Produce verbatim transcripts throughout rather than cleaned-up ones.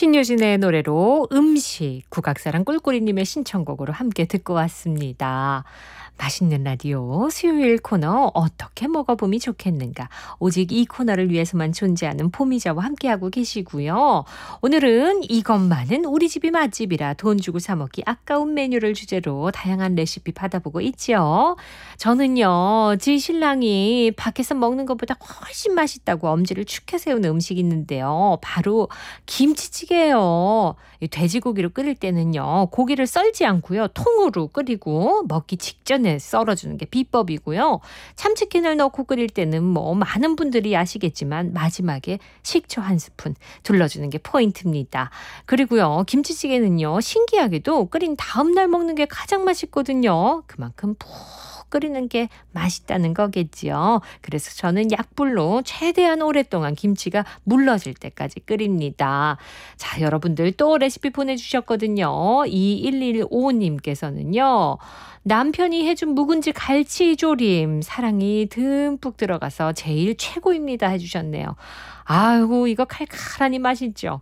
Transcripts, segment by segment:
신유진의 노래로 음식, 국악사랑 꿀꿀이님의 신청곡으로 함께 듣고 왔습니다. 맛있는 라디오 수요일 코너 어떻게 먹어보면 좋겠는가. 오직 이 코너를 위해서만 존재하는 포미자와 함께하고 계시고요. 오늘은 이것만은 우리 집이 맛집이라 돈 주고 사 먹기 아까운 메뉴를 주제로 다양한 레시피 받아보고 있죠. 저는요, 지 신랑이 밖에서 먹는 것보다 훨씬 맛있다고 엄지를 축해 세우는 음식이 있는데요. 바로 김치찌개예요. 돼지고기를 끓일 때는요, 고기를 썰지 않고요, 통으로 끓이고 먹기 직전에 썰어주는 게 비법이고요. 참치캔을 넣고 끓일 때는 뭐 많은 분들이 아시겠지만 마지막에 식초 한 스푼 둘러주는 게 포인트입니다. 그리고요, 김치찌개는요, 신기하게도 끓인 다음 날 먹는 게 가장 맛있거든요. 그만큼 푹 끓이는 게 맛있다는 거겠지요. 그래서 저는 약불로 최대한 오랫동안 김치가 물러질 때까지 끓입니다. 자, 여러분들 또 레시피 보내주셨거든요. 이일일오님께서는요. 남편이 해준 묵은지 갈치조림 사랑이 듬뿍 들어가서 제일 최고입니다 해주셨네요. 아이고, 이거 칼칼하니 맛있죠.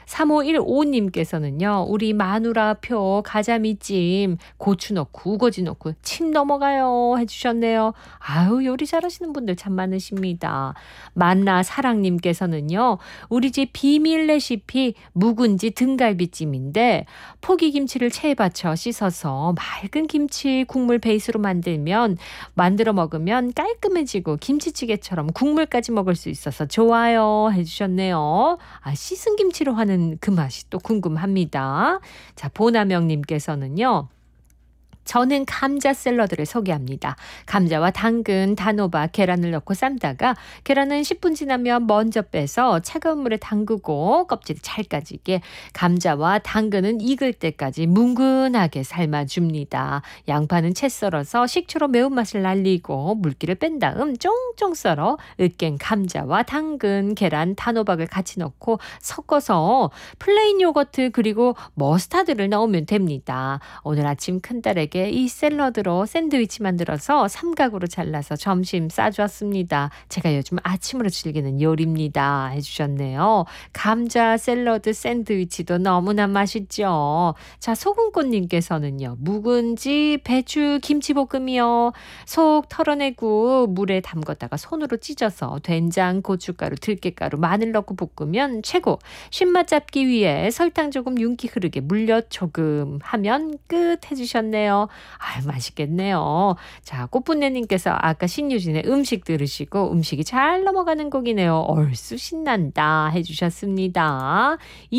삼오일오님께서는요. 우리 마누라표 가자미찜 고추 넣고 우거지 넣고 침 넘어가요 해주셨네요. 아유, 요리 잘하시는 분들 참 많으십니다. 만나 사랑님께서는요. 우리 집 비밀 레시피 묵은지 등갈비찜인데 포기김치를 체에 받쳐 씻어서 맑은 김치 국물 베이스로 만들면 만들어 먹으면 깔끔해지고 김치찌개처럼 국물까지 먹을 수 있어서 좋아요 해주셨네요. 아, 씻은 김치로 하는 그 맛이 또 궁금합니다. 자, 보나명님께서는요. 저는 감자 샐러드를 소개합니다. 감자와 당근, 단호박, 계란을 넣고 삶다가 계란은 십 분 지나면 먼저 빼서 차가운 물에 담그고 껍질이 잘 까지게 감자와 당근은 익을 때까지 뭉근하게 삶아줍니다. 양파는 채 썰어서 식초로 매운맛을 날리고 물기를 뺀 다음 쫑쫑 썰어 으깬 감자와 당근, 계란, 단호박을 같이 넣고 섞어서 플레인 요거트 그리고 머스타드를 넣으면 됩니다. 오늘 아침 큰딸에게 이 샐러드로 샌드위치 만들어서 삼각으로 잘라서 점심 싸주었습니다. 제가 요즘 아침으로 즐기는 요리입니다 해주셨네요. 감자 샐러드 샌드위치도 너무나 맛있죠. 자, 소금꽃님께서는요. 묵은지, 배추, 김치볶음이요. 속 털어내고 물에 담갔다가 손으로 찢어서 된장, 고춧가루, 들깨가루, 마늘 넣고 볶으면 최고. 신맛 잡기 위해 설탕 조금 윤기 흐르게 물엿 조금 하면 끝 해주셨네요. 아, 맛있겠네요. 자, 꽃분내님께서 아까 신유진의 음식 들으시고 음식이 잘 넘어가는 곡이네요. 얼쑤 신난다 해주셨습니다.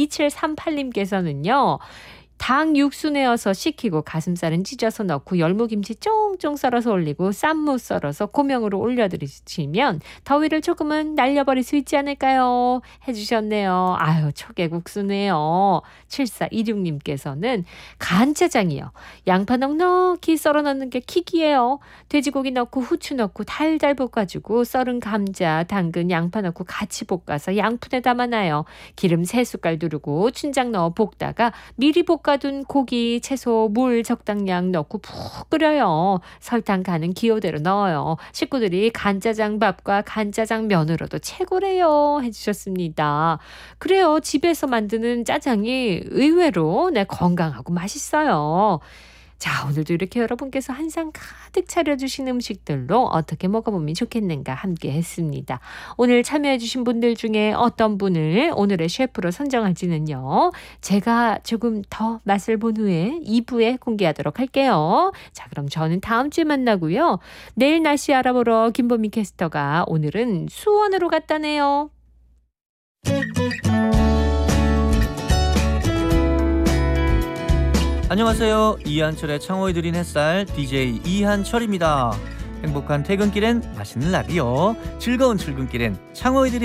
이칠삼팔님께서는요. 당 육수 내어서 식히고 가슴살은 찢어서 넣고 열무김치 쫑쫑 썰어서 올리고 쌈무 썰어서 고명으로 올려드리시면 더위를 조금은 날려버릴 수 있지 않을까요? 해주셨네요. 아유, 초계국수네요. 칠사이육님께서는 간짜장이요. 양파 넉넉히 썰어 넣는 게 킥이에요. 돼지고기 넣고 후추 넣고 달달 볶아주고 썰은 감자, 당근, 양파 넣고 같이 볶아서 양푼에 담아놔요. 기름 세 숟갈 두르고 춘장 넣어 볶다가 미리 볶아 둔 고기, 채소, 물 적당량 넣고 푹 끓여요. 설탕 간은 기호대로 넣어요. 식구들이 간짜장 밥과 간짜장 면으로도 최고래요 해주셨습니다. 그래요. 집에서 만드는 짜장이 의외로 네, 건강하고 맛있어요. 자, 오늘도 이렇게 여러분께서 한 상 가득 차려주신 음식들로 어떻게 먹어보면 좋겠는가 함께 했습니다. 오늘 참여해주신 분들 중에 어떤 분을 오늘의 셰프로 선정할지는요. 제가 조금 더 맛을 본 후에 이 부에 공개하도록 할게요. 자, 그럼 저는 다음 주에 만나고요. 내일 날씨 알아보러 김보미 캐스터가 오늘은 수원으로 갔다네요. 안녕하세요. 이한철의 창호에 드린 햇살 디제이 이한철입니다. 행복한 퇴근길엔 맛있는 라디오, 즐거운 출근길엔 창호에 드린